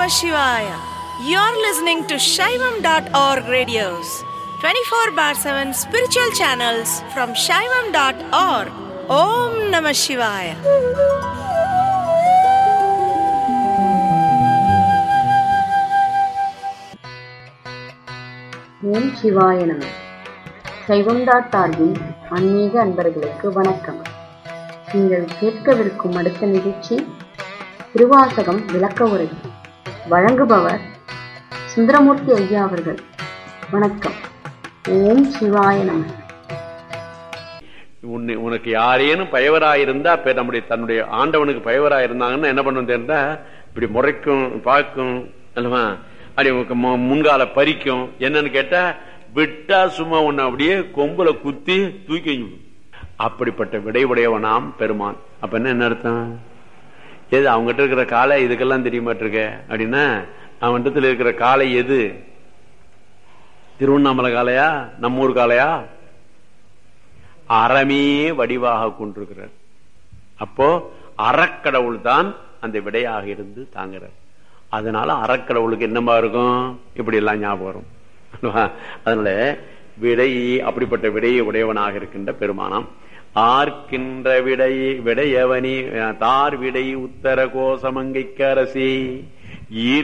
Shivaya. You're listening to Shaivam.org radios, 24/7 spiritual channels from Shaivam.org. Om Namah Shivaya. ஓம் சிவாய நம. சைவம்.org-இன் ஆன்மீக அன்பர்களுக்கு வணக்கம். நீங்கள் கேட்கவிருக்கும் அடுத்த நிகழ்ச்சி திருவாசகம் விளக்க உரை. வழங்குபவர் சுந்தரமூர்த்தி ஐயா அவர்கள். வணக்கம். ஓம் சிவாய நம. உனக்கு யாரேனும் பயவராயிருந்தா நம்முடைய தன்னுடைய ஆண்டவனுக்கு பயவராயிருந்தாங்கன்னு என்ன பண்ணும் தெரிந்தா, இப்படி முறைக்கும் பார்க்கும் அல்லவா, அப்படி முன்கால பறிக்கும். என்னன்னு கேட்டா, விட்டா சும்மா உன்னை அப்படியே கொம்புல குத்தி தூக்கி. அப்படிப்பட்ட விடைவுடையவனாம் பெருமான். அப்ப என்ன அர்த்தம்? எது அவங்ககிட்ட இருக்கிற காலை இதுக்கெல்லாம் தெரிய மாட்டிருக்க அப்படின்னா, அவன்கிட்ட இருக்கிற காலை எது? திருவண்ணாமலை காலையா, நம்மூர் காலையா? அறமே வடிவாக கொண்டிருக்கிறார். அப்போ அறக்கடவுள் தான் அந்த விடையாக இருந்து தாங்கிறார். அதனால அறக்கடவுளுக்கு என்னமா இருக்கும்? இப்படி எல்லாம் ஞாபகம் வரும். அதனால விடை, அப்படிப்பட்ட விடையை உடையவனாக இருக்கின்ற பெருமானாம். ஆர்க்கின்ற விடையவனி தார் விடை உத்தர கோசமங்கைக்கு அரசி